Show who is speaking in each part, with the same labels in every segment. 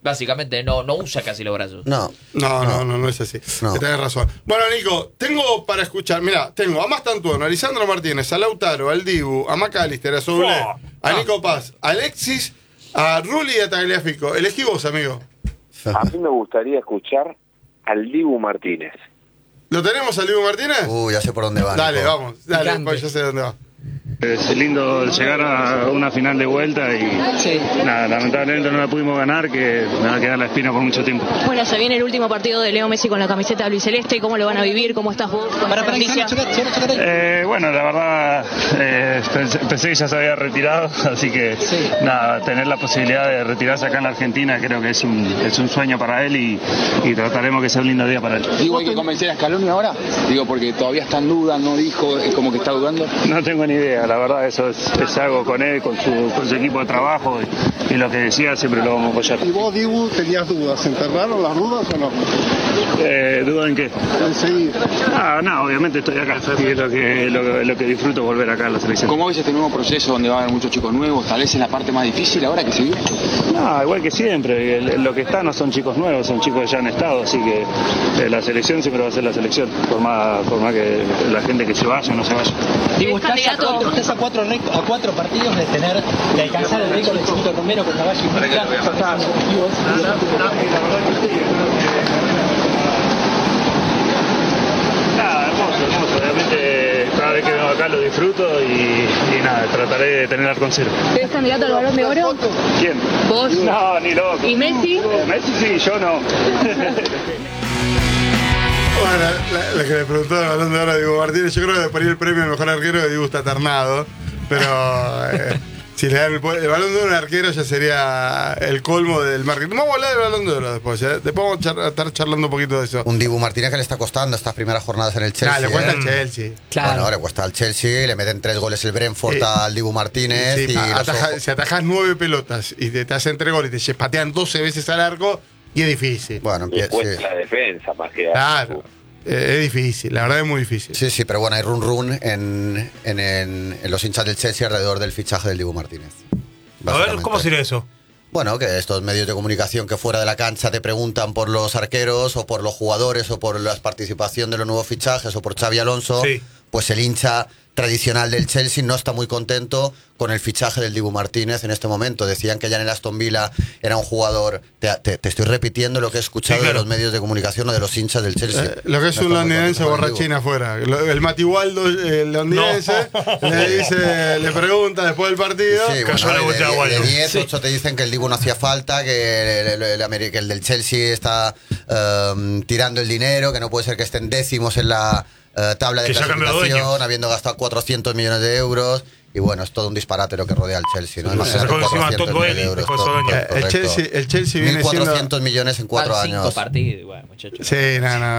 Speaker 1: Básicamente no usa casi los brazos.
Speaker 2: No es así.
Speaker 3: No.
Speaker 2: Tenés razón. Bueno, Nico, tengo para escuchar, mirá, tengo a Mastantuono, a Lisandro Martínez, a Lautaro, al Dibu, a McAllister, a Soule, a Nico Paz, a Alexis, a Rulli y a Tagliafico. Elegí vos, amigo.
Speaker 4: A mí me gustaría escuchar al Dibu Martínez.
Speaker 2: ¿Lo tenemos al Dibu Martínez?
Speaker 3: Ya sé por dónde va.
Speaker 2: Dale,
Speaker 3: Nico.
Speaker 2: vamos. Dale, pues ya sé dónde va.
Speaker 5: Es lindo llegar a una final de vuelta y nada, lamentablemente no la pudimos ganar, que me va a quedar la espina por mucho tiempo.
Speaker 6: Bueno, se viene el último partido de Leo Messi con la camiseta albiceleste. ¿Cómo lo van a vivir? ¿Cómo estás vos con esta noticia?
Speaker 5: Bueno, la verdad pensé que ya se había retirado, así que nada, tener la posibilidad de retirarse acá en la Argentina creo que es un sueño para él y trataremos que sea un lindo día para él.
Speaker 7: Digo, ¿hay que convencer a Scaloni ahora? Digo, porque todavía está en duda, no dijo, es como que está dudando.
Speaker 5: No tengo ni idea, la verdad eso es algo con él, con su equipo de trabajo y lo que decía siempre lo vamos a apoyar.
Speaker 8: ¿Y vos, Dibu, tenías dudas? ¿Se enterraron las dudas o no?
Speaker 5: ¿Duda en qué?
Speaker 8: En seguir.
Speaker 5: No, obviamente estoy acá y es lo que disfruto volver acá a la selección.
Speaker 7: ¿Cómo ves este nuevo proceso donde va a haber muchos chicos nuevos? Tal vez es la parte más difícil ahora que se vio.
Speaker 5: No, igual que siempre, lo que está no son chicos nuevos, son chicos que ya han estado, así que la selección siempre va a ser la selección, por más que la gente que se vaya o no se vaya.
Speaker 9: Digo, estás a cuatro partidos de alcanzar el récord del Chiquito Romero con Caballo y Mujica.
Speaker 5: Nada, hermoso, realmente cada vez que vengo acá lo disfruto y nada, trataré de tener al concierto.
Speaker 6: ¿Eres candidato al Balón de Oro?
Speaker 5: ¿Quién?
Speaker 6: ¿Vos?
Speaker 5: No, ni loco.
Speaker 6: ¿Y Messi?
Speaker 5: Messi sí, yo no.
Speaker 2: Bueno, la que le preguntó el Balón de Oro a Dibu Martínez, yo creo que por ahí el premio al mejor arquero de Dibu está ternado, pero si le dan el Balón de Oro a un arquero ya sería el colmo del marketing. Vamos a hablar del Balón de Oro después, después vamos a estar charlando un poquito de eso.
Speaker 3: Un Dibu Martínez que le está costando estas primeras jornadas en el Chelsea.
Speaker 2: Le cuesta al Chelsea.
Speaker 3: Claro. Bueno, le cuesta al Chelsea, le meten 3 goles el Brentford al Dibu Martínez.
Speaker 2: Si atajas 9 pelotas y te hacen 3 goles y te patean 12 veces al arco, y es difícil.
Speaker 3: Bueno,
Speaker 4: después la defensa más que
Speaker 2: claro. Es difícil, la verdad es muy difícil.
Speaker 3: Sí, pero bueno, hay run en los hinchas del Chelsea alrededor del fichaje del Dibu Martínez.
Speaker 10: A ver, ¿cómo sería eso?
Speaker 3: Bueno, que estos medios de comunicación que fuera de la cancha te preguntan por los arqueros o por los jugadores o por la participación de los nuevos fichajes o por Xabi Alonso, pues el hincha tradicional del Chelsea no está muy contento con el fichaje del Dibu Martínez en este momento. Decían que ya en el Aston Villa era un jugador... Te estoy repitiendo lo que he escuchado de los medios de comunicación o de los hinchas del Chelsea.
Speaker 2: Lo que es un londinense borrachín afuera. El Matiwaldo, el londinense, le pregunta después del partido.
Speaker 3: Sí, bueno, de 10, 8 te dicen que el Dibu no hacía falta, que el del Chelsea está tirando el dinero, que no puede ser que estén décimos en la tabla de clasificación, habiendo gastado 400 millones de euros. Y bueno, es todo un disparate lo que rodea al Chelsea, ¿no?
Speaker 2: El Chelsea viene
Speaker 3: 1.400 millones en 4 años.
Speaker 1: 5 partidos, bueno, muchachos.
Speaker 2: Sí,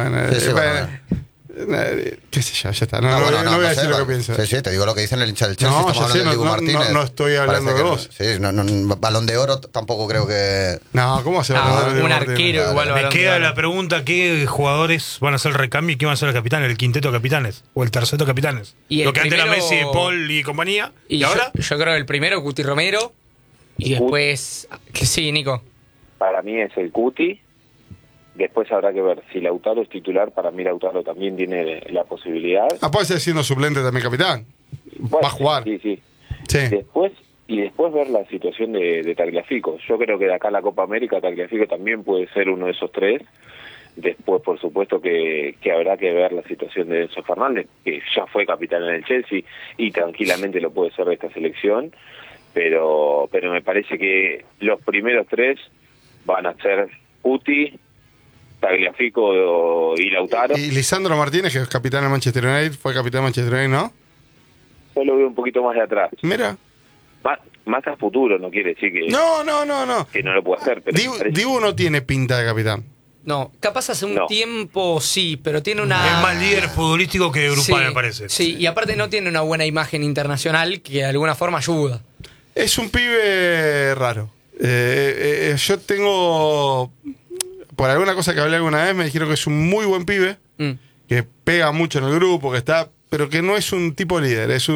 Speaker 2: qué sé yo, ya está. No voy a decir lo que pienso.
Speaker 3: Sí, te digo lo que dicen el hincha del Chelsea. Estamos hablando del Dibu Martínez.
Speaker 2: No estoy hablando de vos.
Speaker 3: Sí, Balón de Oro tampoco creo que...
Speaker 2: No, ¿cómo se va a
Speaker 1: un arquero igual?
Speaker 10: Me queda la pregunta, ¿qué jugadores van a ser el recambio y quién van a ser el capitán? ¿El quinteto capitanes? ¿O el terceto capitanes? Lo que antes era Messi, Paul y compañía. ¿Y ahora?
Speaker 1: Yo creo que el primero, Cuti Romero. Y después... Sí, Nico.
Speaker 4: Para mí es el Cuti. Después habrá que ver si Lautaro es titular. Para mí Lautaro también tiene la posibilidad.
Speaker 2: Puede ser siendo suplente también capitán.
Speaker 4: Bueno,
Speaker 2: va a jugar.
Speaker 4: Sí. Después ver la situación de Tagliafico. Yo creo que de acá a la Copa América Tagliafico también puede ser uno de esos 3. Después, por supuesto, que habrá que ver la situación de Enzo Fernández, que ya fue capitán en el Chelsea y tranquilamente lo puede ser de esta selección. Pero me parece que los primeros 3 van a ser Cuti, Tagliafico y Lautaro.
Speaker 2: Y Lisandro Martínez, que es capitán de Manchester United, fue capitán de Manchester United, ¿no?
Speaker 4: Yo lo veo un poquito más de atrás.
Speaker 2: Mira.
Speaker 4: Más a futuro, no quiere decir que...
Speaker 2: No.
Speaker 4: Que no lo puede hacer. Pero
Speaker 2: Dibu no tiene pinta de capitán.
Speaker 1: No, capaz hace un tiempo sí, pero tiene una...
Speaker 10: Es más líder futbolístico que grupal, me parece.
Speaker 1: Sí, y aparte no tiene una buena imagen internacional que de alguna forma ayuda.
Speaker 2: Es un pibe raro. Yo tengo... Por alguna cosa que hablé alguna vez me dijeron que es un muy buen pibe, que pega mucho en el grupo, que está, pero que no es un tipo líder, es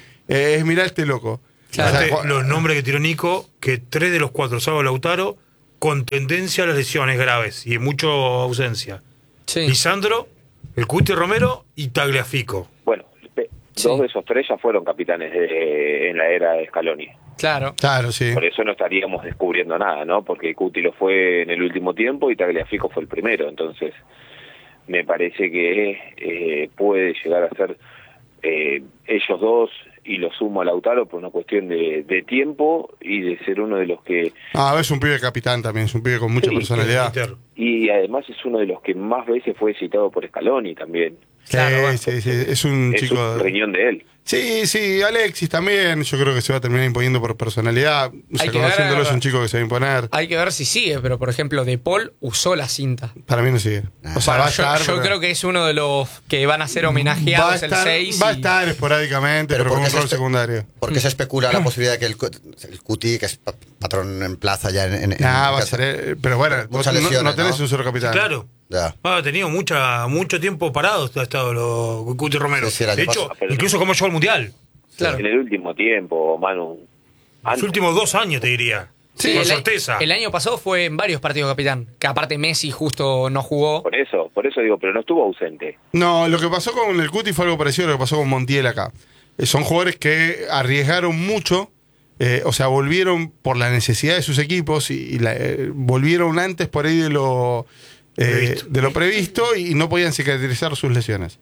Speaker 2: mirar este loco.
Speaker 10: Claro. Los nombres que tiró Nico, que 3 de los 4, salvo Lautaro, con tendencia a las lesiones graves y mucha ausencia.
Speaker 1: Sí.
Speaker 10: Lisandro, el Cuti Romero y Tagliafico.
Speaker 4: Bueno, dos de esos tres ya fueron capitanes en la era de Scaloni.
Speaker 1: Claro,
Speaker 2: sí.
Speaker 4: Por eso no estaríamos descubriendo nada, ¿no? Porque Cuti lo fue en el último tiempo y Tagliafico fue el primero. Entonces, me parece que puede llegar a ser ellos dos, y lo sumo a Lautaro por una cuestión de tiempo y de ser uno de los que...
Speaker 2: es un pibe capitán también, es un pibe con mucha personalidad.
Speaker 4: Y además es uno de los que más veces fue citado por Scaloni también.
Speaker 2: Claro, sí, es un chico...
Speaker 4: Es un riñón de él.
Speaker 2: Sí, Alexis también, yo creo que se va a terminar imponiendo por personalidad. O sea, conociéndolo es un chico que se va a imponer.
Speaker 1: Hay que ver si sigue, pero por ejemplo, De Paul usó la cinta.
Speaker 2: Para mí no sigue. O sea,
Speaker 1: yo creo que es uno de los que van a ser homenajeados el 6.
Speaker 2: Va a estar esporádicamente, pero con un rol secundario.
Speaker 3: Porque se especula la posibilidad de que el Cuti, que es patrón en plaza ya
Speaker 2: va a ser, pero bueno,
Speaker 3: muchas lesiones,
Speaker 2: no tenés un solo capitán.
Speaker 10: Claro.
Speaker 3: Ya.
Speaker 10: Ha tenido mucho tiempo parado ha estado Cuti Romero. De hecho, incluso como llegó al Mundial.
Speaker 4: Claro. En el último tiempo, Manu.
Speaker 10: Los últimos 2 años, te diría.
Speaker 1: Sí,
Speaker 10: con certeza.
Speaker 1: El año pasado fue en varios partidos capitán, que aparte Messi justo no jugó.
Speaker 4: Por eso digo, pero no estuvo ausente.
Speaker 2: No, lo que pasó con el Cuti fue algo parecido a lo que pasó con Montiel acá. Son jugadores que arriesgaron mucho, o sea, volvieron por la necesidad de sus equipos y volvieron antes por ahí de lo previsto y no podían cicatrizar sus lesiones.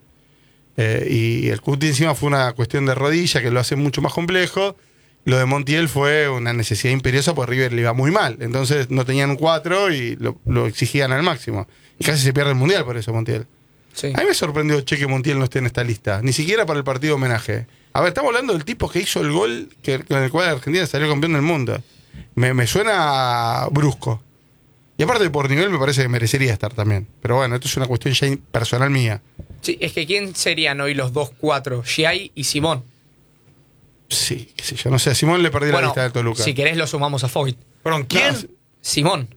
Speaker 2: Y el Cuti encima fue una cuestión de rodilla que lo hace mucho más complejo. Lo de Montiel fue una necesidad imperiosa porque River le iba muy mal. Entonces no tenían 4 y lo exigían al máximo. Y casi se pierde el Mundial por eso, Montiel.
Speaker 1: Sí.
Speaker 2: A mí me sorprendió que Montiel no esté en esta lista. Ni siquiera para el partido homenaje. A ver, estamos hablando del tipo que hizo el gol con el cual Argentina salió campeón del mundo. Me suena brusco. Y aparte por nivel me parece que merecería estar también. Pero bueno, esto es una cuestión ya personal mía.
Speaker 1: Sí, es que ¿quién serían hoy los 2-4? Giai y Simón.
Speaker 2: Sí, qué sé yo. No sé, a Simón le perdí la lista de Toluca.
Speaker 1: Si querés lo sumamos a Foyt.
Speaker 10: ¿Perdón, quién?
Speaker 1: No, Simón.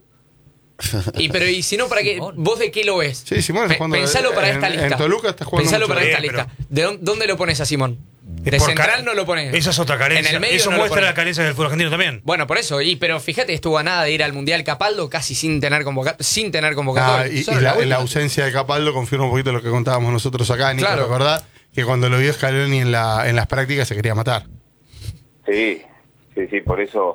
Speaker 1: Y si no, ¿para qué? ¿Vos de qué lo ves?
Speaker 2: Sí, Simón está jugando.
Speaker 1: Pensalo para esta lista.
Speaker 2: En Toluca está jugando.
Speaker 1: Pensalo
Speaker 2: mucho.
Speaker 1: para esta lista. ¿De dónde lo pones a Simón? De central no lo pones.
Speaker 10: Esa es otra carencia.
Speaker 1: En el medio
Speaker 10: eso
Speaker 1: no
Speaker 10: muestra la carencia del fútbol argentino también.
Speaker 1: Bueno, por eso. Pero fíjate, estuvo a nada de ir al Mundial Capaldo casi sin tener convocatoria.
Speaker 2: Y la ausencia de Capaldo confirma un poquito lo que contábamos nosotros acá, Nico,
Speaker 1: claro.
Speaker 2: ¿Verdad? Que cuando lo vio Scaloni en las prácticas se quería matar.
Speaker 4: Sí, por eso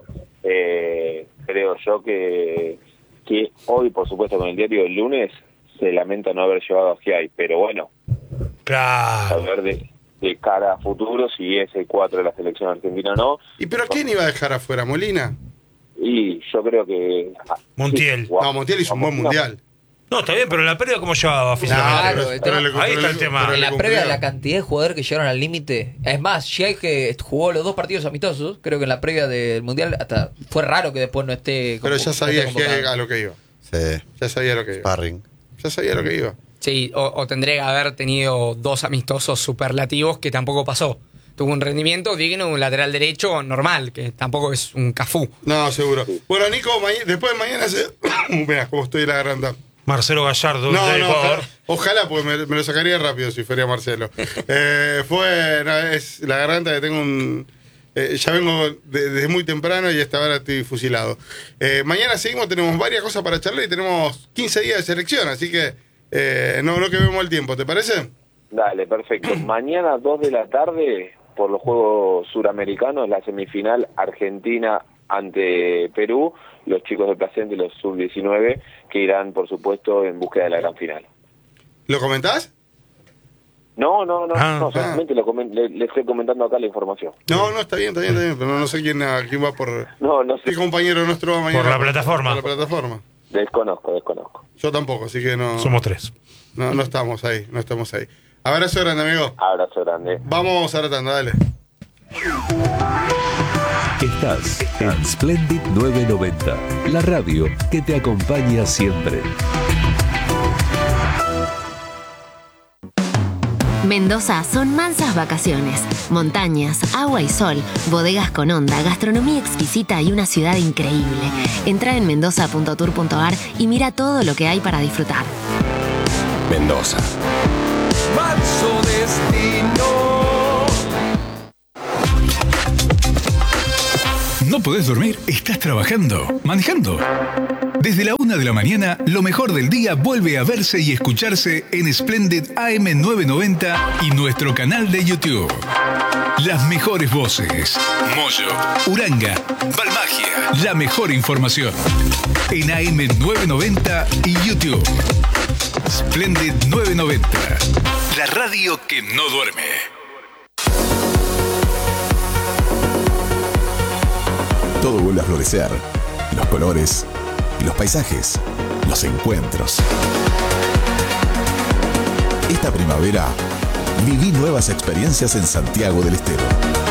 Speaker 4: creo yo que hoy, por supuesto, con el diario del lunes, se lamenta no haber llevado a Giai, pero bueno,
Speaker 10: claro,
Speaker 4: a ver de cara a futuro si es el 4 de la selección argentina o no.
Speaker 2: ¿Y pero a quién iba a dejar afuera? ¿Molina?
Speaker 4: Y yo creo que...
Speaker 10: Montiel.
Speaker 4: Sí,
Speaker 2: no, Montiel hizo un buen mundial.
Speaker 10: No, está bien, pero la pérdida, ¿cómo llevaba físicamente?
Speaker 11: Claro,
Speaker 10: ahí está el tema.
Speaker 11: En la previa, la cantidad de jugadores que llegaron al límite. Es más, Giai, que jugó los 2 partidos amistosos, creo que en la previa del Mundial hasta fue raro que después no esté.
Speaker 2: Pero ya sabía Giai a lo que iba.
Speaker 3: Sí.
Speaker 2: Ya sabía lo que iba.
Speaker 3: Sparring.
Speaker 2: Ya sabía lo que iba.
Speaker 1: Sí, o tendría que haber tenido 2 amistosos superlativos que tampoco pasó. Tuvo un rendimiento digno, un lateral derecho normal, que tampoco es un Cafú.
Speaker 2: No, seguro. Bueno, Nico, después de mañana Mirá, cómo estoy en la garganta.
Speaker 10: Marcelo Gallardo,
Speaker 2: ojalá, pues me lo sacaría rápido si fuera Marcelo. Es la garganta que tengo ya vengo desde muy temprano y hasta ahora estoy fusilado. Mañana seguimos, tenemos varias cosas para charlar y tenemos 15 días de selección, así que no quememos el tiempo, ¿te parece?
Speaker 4: Dale, perfecto. Mañana 2 de la tarde, por los Juegos Suramericanos, la semifinal Argentina ante Perú, los chicos de Placense y los sub-19 que irán, por supuesto, en búsqueda de la gran final.
Speaker 2: ¿Lo comentás?
Speaker 4: No, solamente le estoy comentando acá la información.
Speaker 2: No, está bien, pero no sé quién va por...
Speaker 4: No sé.
Speaker 2: ¿Qué compañero nuestro va mañana?
Speaker 10: Por la plataforma.
Speaker 2: Por la plataforma.
Speaker 4: Desconozco.
Speaker 2: Yo tampoco, así que no...
Speaker 10: Somos 3.
Speaker 2: No estamos ahí. Abrazo grande, amigo.
Speaker 4: Abrazo grande.
Speaker 2: Vamos a la tanda, dale.
Speaker 12: Estás en Splendid 990, la radio que te acompaña siempre.
Speaker 13: Mendoza son mansas vacaciones, montañas, agua y sol, bodegas con onda, gastronomía exquisita y una ciudad increíble. Entra en mendoza.tour.ar y mira todo lo que hay para disfrutar.
Speaker 12: Mendoza.
Speaker 14: Manso destino.
Speaker 15: ¿No podés dormir? ¿Estás trabajando? ¿Manejando? Desde la 1 de la mañana, lo mejor del día vuelve a verse y escucharse en Splendid AM990 y nuestro canal de YouTube. Las mejores voces. Moyo, Uranga, Balmagia. La mejor información. En AM990 y YouTube. Splendid 990. La radio que no duerme.
Speaker 16: Todo vuelve a florecer. Los colores, los paisajes, los encuentros. Esta primavera, viví nuevas experiencias en Santiago del Estero.